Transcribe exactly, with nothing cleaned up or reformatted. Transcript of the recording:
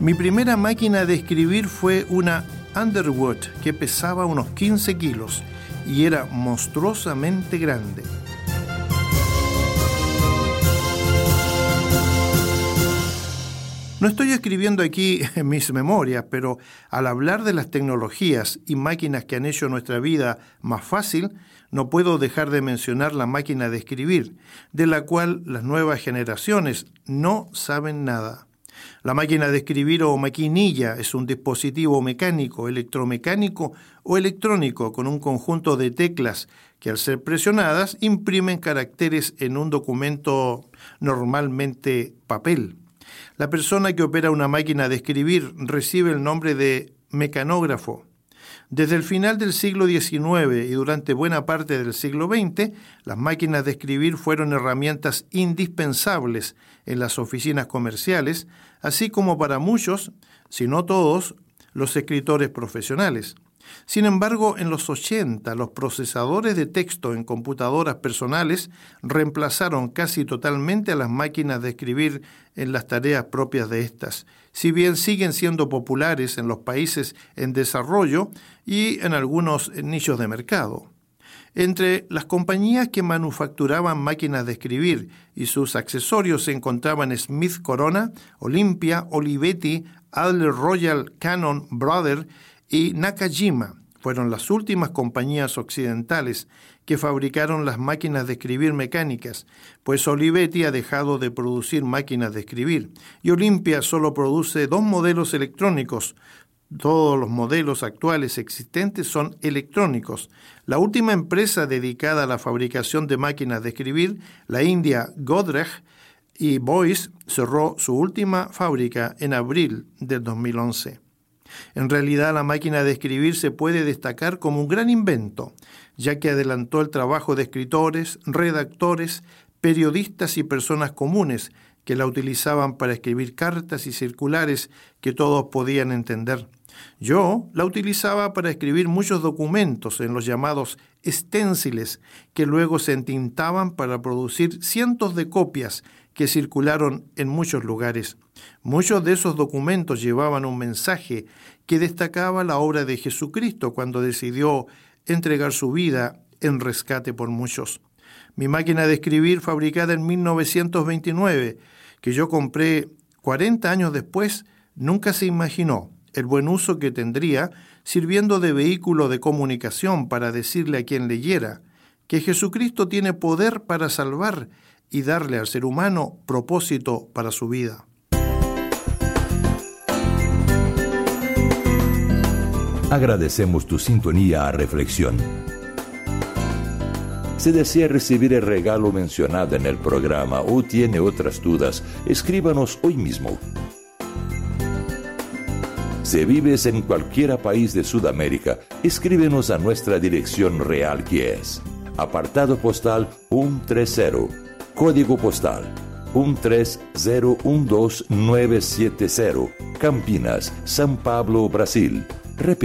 Mi primera máquina de escribir fue una Underwood que pesaba unos quince kilos y era monstruosamente grande. No estoy escribiendo aquí en mis memorias, pero al hablar de las tecnologías y máquinas que han hecho nuestra vida más fácil, no puedo dejar de mencionar la máquina de escribir, de la cual las nuevas generaciones no saben nada. La máquina de escribir o maquinilla es un dispositivo mecánico, electromecánico o electrónico con un conjunto de teclas que al ser presionadas imprimen caracteres en un documento, normalmente papel. La persona que opera una máquina de escribir recibe el nombre de mecanógrafo. Desde el final del siglo diecinueve y durante buena parte del siglo veinte, las máquinas de escribir fueron herramientas indispensables en las oficinas comerciales, así como para muchos, si no todos, los escritores profesionales. Sin embargo, en los ochenta, los procesadores de texto en computadoras personales reemplazaron casi totalmente a las máquinas de escribir en las tareas propias de estas, si bien siguen siendo populares en los países en desarrollo y en algunos nichos de mercado. Entre las compañías que manufacturaban máquinas de escribir y sus accesorios se encontraban Smith Corona, Olympia, Olivetti, Adler Royal, Canon, Brother y Nakajima. Fueron las últimas compañías occidentales que fabricaron las máquinas de escribir mecánicas, pues Olivetti ha dejado de producir máquinas de escribir y Olympia solo produce dos modelos electrónicos. Todos los modelos actuales existentes son electrónicos. La última empresa dedicada a la fabricación de máquinas de escribir, la india Godrej y Boyce, cerró su última fábrica en abril del dos mil once. En realidad, la máquina de escribir se puede destacar como un gran invento, ya que adelantó el trabajo de escritores, redactores, periodistas y personas comunes que la utilizaban para escribir cartas y circulares que todos podían entender. Yo la utilizaba para escribir muchos documentos en los llamados esténciles, que luego se entintaban para producir cientos de copias que circularon en muchos lugares. Muchos de esos documentos llevaban un mensaje que destacaba la obra de Jesucristo cuando decidió entregar su vida en rescate por muchos. Mi máquina de escribir, fabricada en mil novecientos veintinueve, que yo compré cuarenta años después, nunca se imaginó el buen uso que tendría sirviendo de vehículo de comunicación para decirle a quien leyera que Jesucristo tiene poder para salvar y darle al ser humano propósito para su vida. Agradecemos tu sintonía a Reflexión. Si desea recibir el regalo mencionado en el programa o tiene otras dudas, escríbanos hoy mismo. Si vives en cualquier país de Sudamérica, escríbenos a nuestra dirección real, que es apartado postal ciento treinta, código postal uno tres cero uno dos nueve siete cero, Campinas, São Paulo, Brasil. Repite.